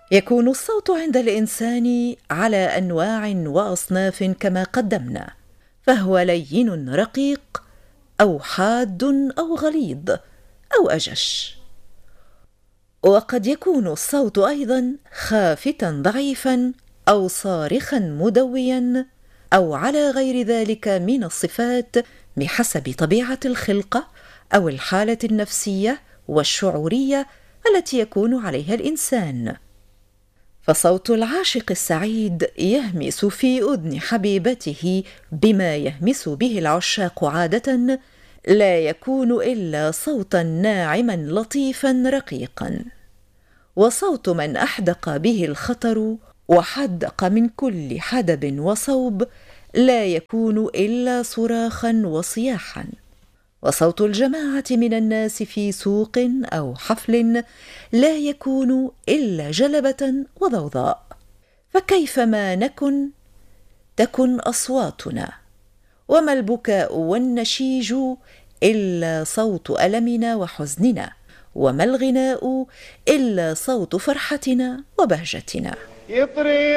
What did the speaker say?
يكون الصوت عند الإنسان على أنواع وأصناف كما قدمنا، فهو لين رقيق أو حاد أو غليظ أو أجش. وقد يكون الصوت أيضا خافتا ضعيفا أو صارخا مدويا أو على غير ذلك من الصفات بحسب طبيعة الخلقة أو الحالة النفسية والشعورية التي يكون عليها الإنسان. فصوت العاشق السعيد يهمس في أذن حبيبته بما يهمس به العشاق عادة، لا يكون إلا صوتا ناعما لطيفا رقيقا. وصوت من أحدق به الخطر وحدق من كل حدب وصوب لا يكون إلا صراخا وصياحا. وصوت الجماعة من الناس في سوق أو حفل لا يكون إلا جلبة وضوضاء. فكيفما نكن تكن أصواتنا، وما البكاء والنشيج إلا صوت ألمنا وحزننا، وما الغناء إلا صوت فرحتنا وبهجتنا.